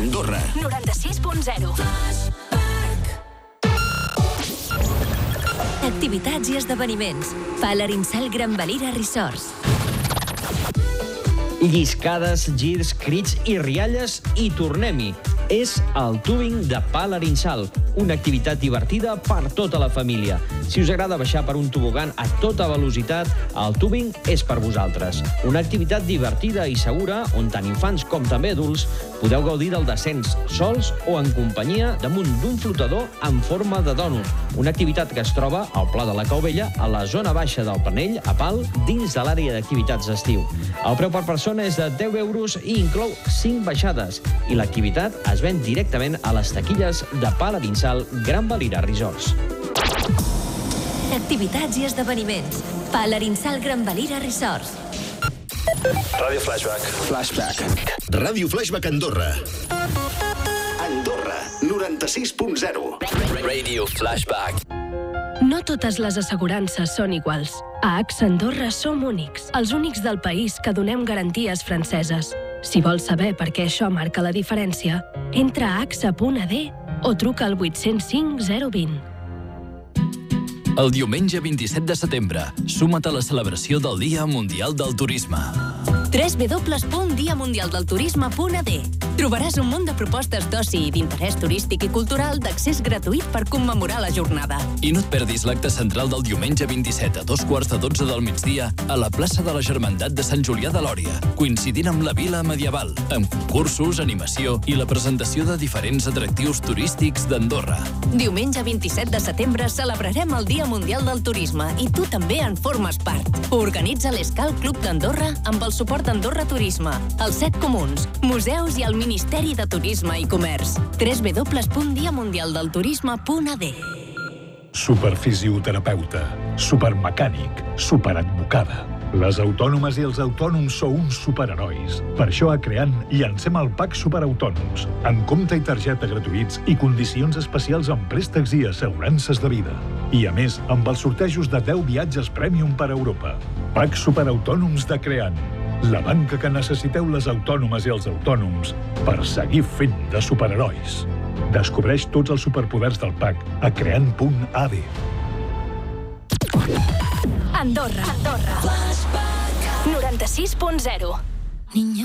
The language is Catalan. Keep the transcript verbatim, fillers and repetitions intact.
Andorra. noranta-sis punt zero. Activitats i esdeveniments. Palarinsal Gran Valira Resorts. Lliscades, girs, crits i rialles i tornem-hi. És el tubing de Palarinsal, una activitat divertida per tota la família. Si us agrada baixar per un tobogan a tota velocitat, el tubing és per vosaltres. Una activitat divertida i segura on tant infants com també adults podeu gaudir del descens sols o en companyia damunt d'un flotador en forma de dònut. Una activitat que es troba al Pla de la Cau Vella, a la zona baixa del Penell, a Pal, dins de l'àrea d'activitats d'estiu. El preu per persona és de deu euros i inclou cinc baixades, i l'activitat es ven directament a les taquilles de Palarinsal Gran Valira Resorts. Activitats i esdeveniments. Palarinsal Gran Valira Resorts. Ràdio Flashback. Flashback. Ràdio Flashback Andorra. Andorra, noranta-sis punt zero. Radio Flashback. No totes les assegurances són iguals. A AXA Andorra som únics, els únics del país que donem garanties franceses. Si vols saber per què això marca la diferència, entra a axa punt a d o truca al vuit zero cinc zero dos zero. El diumenge vint-i-set de setembre, suma't a la celebració del Dia Mundial del Turisme. w w w punt dia mundial del turisme punt a d. Trobaràs un munt de propostes d'oci i d'interès turístic i cultural d'accés gratuït per commemorar la jornada. I no et perdis l'acte central del diumenge vint-i-set a dos quarts de dotze del migdia a la plaça de la Germandat de Sant Julià de Lòria, coincidint amb la Vila Medieval, amb concursos, animació i la presentació de diferents atractius turístics d'Andorra. Diumenge vint-i-set de setembre celebrarem el Dia Mundial del Turisme i tu també en formes part. Ho organitza l'Escal Club d'Andorra amb el suport d'Andorra Turisme, els Set Comuns, museus i el Ministeri de Turisme i Comerç. w w w punt dia mundial del turisme punt a d. Superfisioterapeuta, supermecànic, superadvocada. Les autònomes i els autònoms sou uns superherois. Per això a Creant llancem el Pack Superautònoms, amb compte i targeta gratuïts i condicions especials en préstecs i assegurances de vida. I a més, amb els sortejos de deu viatges Premium per Europa. Pack Superautònoms de Creant. La banca que necessiteu les autònomes i els autònoms per seguir fent de superherois. Descobreix tots els superpoders del P A C a creant punt a d. Andorra. Andorra. noranta-sis punt zero.